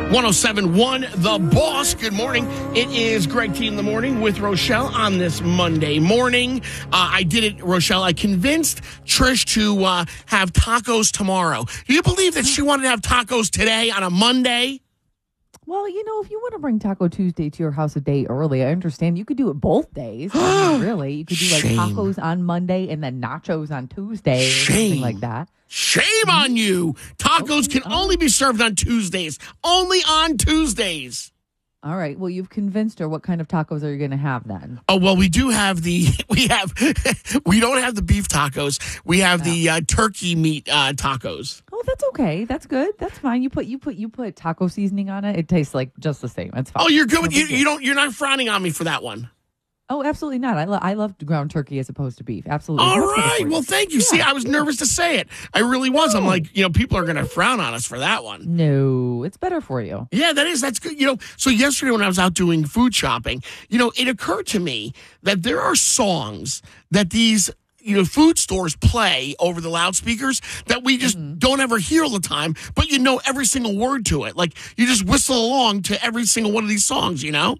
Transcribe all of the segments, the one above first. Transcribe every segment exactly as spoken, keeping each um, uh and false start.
one oh seven point one The Boss. Good morning. It is Greg T in the morning with Rochelle on this Monday morning. Uh, I did it, Rochelle. I convinced Trish to uh, have tacos tomorrow. Do you believe that she wanted to have tacos today on a Monday? Well, you know, if you want to bring Taco Tuesday to your house a day early, I understand. You could do it both days. I mean, really. You could do like Shame. tacos on Monday and then nachos on Tuesday or Shame. something like that. Shame on you. Tacos can only be served on Tuesdays. Only on Tuesdays. All right. Well, you've convinced her. What kind of tacos are you going to have then? Oh, well, we do have the, we have, we don't have the beef tacos. We have the uh, turkey meat uh, tacos. Oh, that's okay. That's good. That's fine. You put you put you put taco seasoning on it. It tastes like just the same. It's fine. Oh, you're good with No you. big deal. You don't. You're not frowning on me for that one. Oh, absolutely not. I love I love ground turkey as opposed to beef. Absolutely. All That's better right. for you. Well, thank you. See, Yeah. I was nervous to say it. I really was. I'm like, you know, people are going to frown on us for that one. No, it's better for you. Yeah, that is. That's good. You know, so yesterday when I was out doing food shopping, you know, it occurred to me that there are songs that these, you know, food stores play over the loudspeakers that we just Mm-hmm. don't ever hear all the time, but you know every single word to it. Like you just whistle along to every single one of these songs, you know?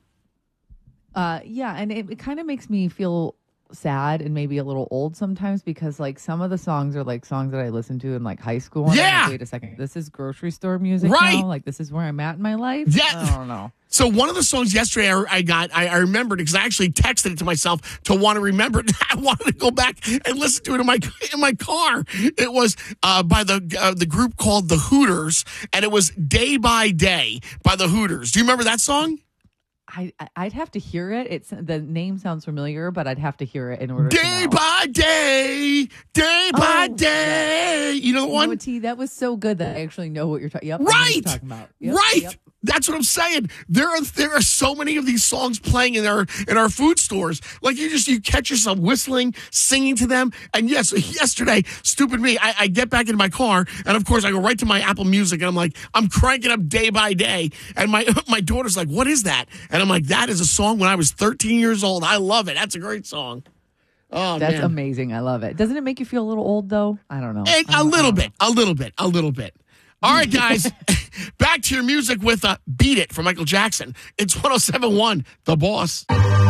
Uh, yeah, and it, it kind of makes me feel sad and maybe a little old sometimes because like some of the songs are like songs that I listened to in like high school. And I'm Yeah. like, wait a second, this is grocery store music Right. now? Like this is where I'm at in my life? Yeah. I don't know. So one of the songs yesterday I, I got, I, I remembered because I actually texted it to myself to want to remember it. I wanted to go back and listen to it in my in my car. It was uh, by the uh, the group called the Hooters, and it was "Day by Day" by the Hooters. Do you remember that song? I, I- I'd have to hear it. It's the name sounds familiar, but I'd have to hear it in order to Day know. by day, day by Oh, day. You know the You know one? what, T, that was so good that I actually know what you're talking. Yep, I know what Right. you're talking about. Yep, Right. yep. That's what I'm saying. There are there are so many of these songs playing in our in our food stores. Like you just you catch yourself whistling, singing to them. And yes, yesterday, stupid me, I, I get back in my car, and of course I go right to my Apple Music, and I'm like, I'm cranking up Day by Day, and my my daughter's like, what is that? And I'm like, that is a song when I was thirteen years old. I love it. That's a great song. Oh, That's man. amazing. I love it. Doesn't it make you feel a little old though? I don't know. A, I a don't- I little don't know. bit, a little bit, a little bit. All right, guys, back to your music with uh, Beat It from Michael Jackson. It's one oh seven point one The Boss.